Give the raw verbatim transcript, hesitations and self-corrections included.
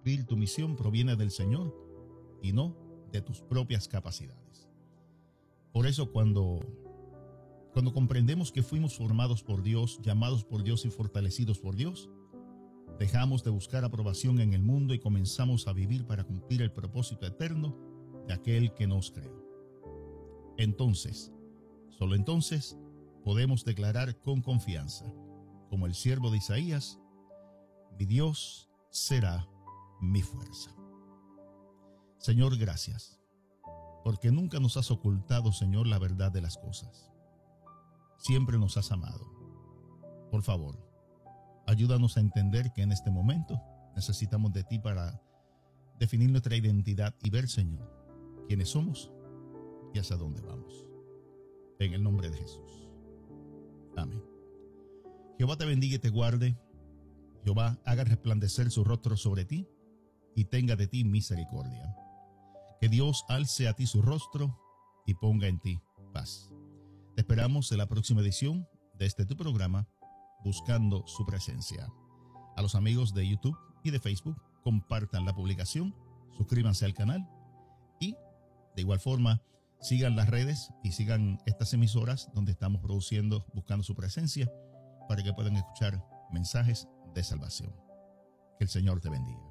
cumplir tu misión proviene del Señor y no de tus propias capacidades. Por eso cuando, cuando comprendemos que fuimos formados por Dios, llamados por Dios y fortalecidos por Dios, dejamos de buscar aprobación en el mundo y comenzamos a vivir para cumplir el propósito eterno de aquel que nos creó. Entonces, solo entonces, podemos declarar con confianza, como el siervo de Isaías: mi Dios será mi fuerza. Señor, gracias, porque nunca nos has ocultado, Señor, la verdad de las cosas. Siempre nos has amado. Por favor, ayúdanos a entender que en este momento necesitamos de ti para definir nuestra identidad y ver, Señor, quiénes somos y hacia dónde vamos. En el nombre de Jesús. Amén. Jehová te bendiga y te guarde. Jehová haga resplandecer su rostro sobre ti y tenga de ti misericordia. Que Dios alce a ti su rostro y ponga en ti paz. Te esperamos en la próxima edición de este tu programa, Buscando su Presencia. A los amigos de YouTube y de Facebook, compartan la publicación, suscríbanse al canal y, de igual forma, sigan las redes y sigan estas emisoras donde estamos produciendo Buscando su Presencia para que puedan escuchar mensajes de salvación. Que el Señor te bendiga.